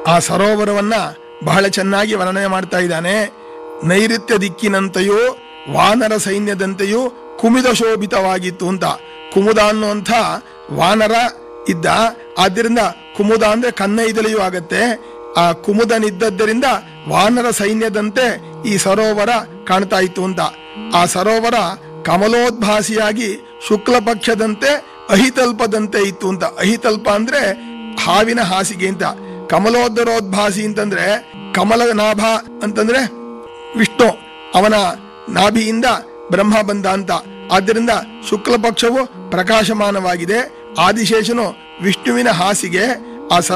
ಆ ಸರೋವರವನ್ನ ಬಹಳ ಚೆನ್ನಾಗಿ ವರ್ಣನೆ ಮಾಡ್ತಾ ಇದ್ದಾನೆ. ನೈಋತ್ಯ ದಿಕ್ಕಿನಂತೆಯೂ ವಾನರ ಸೈನ್ಯದಂತೆಯೂ ಕುಮುದ ಶೋಭಿತವಾಗಿತ್ತು ಅಂತ. ಕುಮುದ ಅನ್ನುವಂಥ ವಾನರ ಇದ್ದ, ಆದ್ದರಿಂದ ಕುಮುದ ಅಂದ್ರೆ ಕನ್ನೈದಲೆಯೂ ಆಗತ್ತೆ. ಆ ಕುಮುದನಿದ್ದದ್ದರಿಂದ ವಾನರ ಸೈನ್ಯದಂತೆ ಈ ಸರೋವರ ಕಾಣ್ತಾ ಇತ್ತು ಅಂತ. ಆ ಸರೋವರ ಕಮಲೋದ್ಭಾಸಿಯಾಗಿ ಶುಕ್ಲ ಪಕ್ಷದಂತೆ ಅಹಿತಲ್ಪದಂತೆ ಇತ್ತು ಅಂತ. ಅಹಿತಲ್ಪ ಅಂದ್ರೆ ಹಾವಿನ ಹಾಸಿಗೆ ಅಂತ. ಕಮಲೋದರೋದ್ಭಾಸಿ ಅಂತಂದ್ರೆ ಕಮಲನಾಭ ಅಂತಂದ್ರೆ ವಿಷ್ಣು, ಅವನ ನಾಭಿಯಿಂದ ಬ್ರಹ್ಮ ಬಂದ ಅಂತ. ಆದ್ದರಿಂದ ಶುಕ್ಲ ಪಕ್ಷವು ಪ್ರಕಾಶಮಾನವಾಗಿದೆ. ಆದಿಶೇಷನು ವಿಷ್ಣುವಿನ ಹಾಸಿಗೆ. ಆ